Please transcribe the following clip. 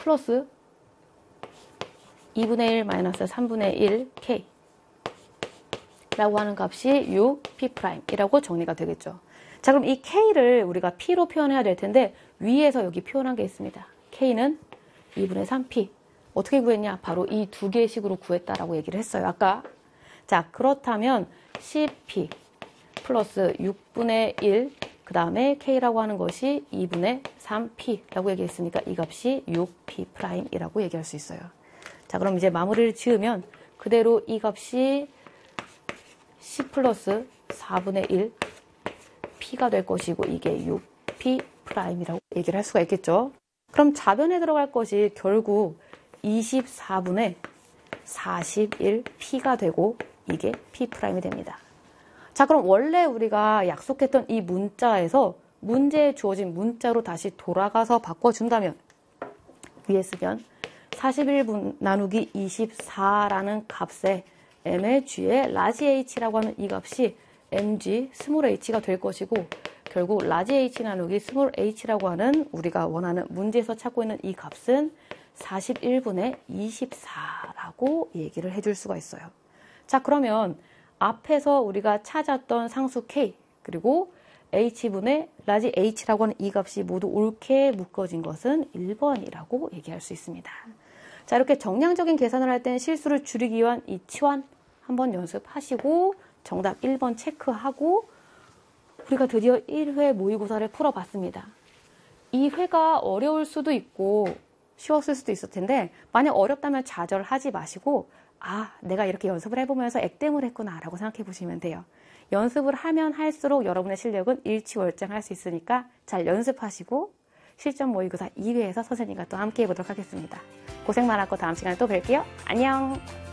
플러스 2분의 1 마이너스 3분의 1 K 라고 하는 값이 6P'이라고 정리가 되겠죠. 자, 그럼 이 K를 우리가 P로 표현해야 될 텐데 위에서 여기 표현한 게 있습니다. K는 2분의 3P. 어떻게 구했냐? 바로 이 두 개의 식으로 구했다라고 얘기를 했어요. 아까. 자, 그렇다면 10P 플러스 6분의 1, 그 다음에 K라고 하는 것이 2분의 3P라고 얘기했으니까 이 값이 6P'이라고 얘기할 수 있어요. 자, 그럼 이제 마무리를 지으면 그대로 이 값이 10 플러스 4분의 1 P가 될 것이고 이게 6P'이라고 얘기를 할 수가 있겠죠. 그럼 좌변에 들어갈 것이 결국 24분의 41P가 되고 이게 P'이 됩니다. 자, 그럼 원래 우리가 약속했던 이 문자에서 문제에 주어진 문자로 다시 돌아가서 바꿔준다면 위에 쓰면 41분 나누기 24라는 값에 m의 g에 라지 h라고 하는 이 값이 mg 스몰 h가 될 것이고 결국 라지 h 나누기 스몰 h라고 하는 우리가 원하는 문제에서 찾고 있는 이 값은 41분의 24라고 얘기를 해줄 수가 있어요. 자, 그러면 앞에서 우리가 찾았던 상수 k 그리고 h분의 라지 h라고 하는 이 값이 모두 옳게 묶어진 것은 1번이라고 얘기할 수 있습니다. 자, 이렇게 정량적인 계산을 할 때는 실수를 줄이기 위한 이 치환 한번 연습하시고 정답 1번 체크하고 우리가 드디어 1회 모의고사를 풀어봤습니다. 이 회가 어려울 수도 있고 쉬웠을 수도 있을 텐데 만약 어렵다면 좌절하지 마시고 아, 내가 이렇게 연습을 해보면서 액땜을 했구나 라고 생각해 보시면 돼요. 연습을 하면 할수록 여러분의 실력은 일취월장할 수 있으니까 잘 연습하시고 실전 모의고사 2회에서 선생님과 또 함께 해보도록 하겠습니다. 고생 많았고 다음 시간에 또 뵐게요. 안녕.